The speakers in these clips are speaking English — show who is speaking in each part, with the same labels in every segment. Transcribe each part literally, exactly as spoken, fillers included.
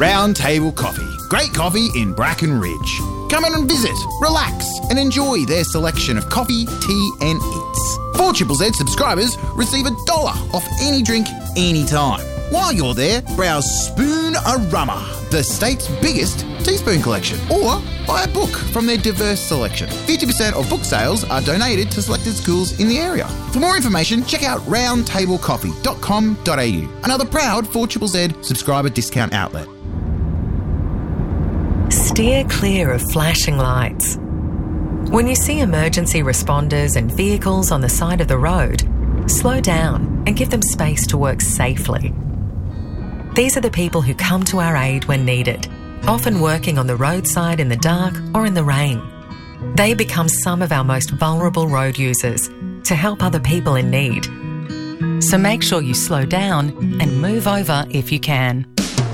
Speaker 1: Round Table Coffee. Great coffee in Bracken Ridge. Come in and visit, relax and enjoy their selection of coffee, tea and eats. four Z Z Z subscribers receive a dollar off any drink anytime. While you're there, browse Spoon-A-Rama, the state's biggest teaspoon collection, or buy a book from their diverse selection. fifty percent of book sales are donated to selected schools in the area. For more information, check out round table coffee dot com dot a u, another proud four Z Z Z subscriber discount outlet.
Speaker 2: Steer clear of flashing lights. When you see emergency responders and vehicles on the side of the road, slow down and give them space to work safely. These are the people who come to our aid when needed, often working on the roadside in the dark or in the rain. They become some of our most vulnerable road users to help other people in need. So make sure you slow down and move over if you can.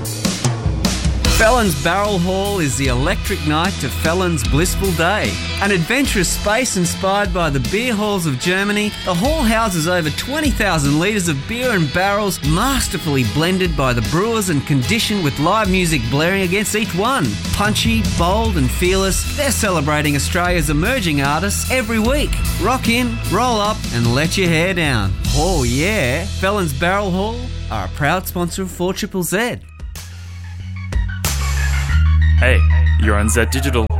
Speaker 3: Felons Barrel Hall is the electric night to Felons' blissful day. An adventurous space inspired by the beer halls of Germany, the hall houses over twenty thousand litres of beer and barrels masterfully blended by the brewers and conditioned with live music blaring against each one. Punchy, bold and fearless, they're celebrating Australia's emerging artists every week. Rock in, roll up and let your hair down. Oh yeah, Felons Barrel Hall are a proud sponsor of four Z Z Z.
Speaker 4: Hey, you're on Z Digital.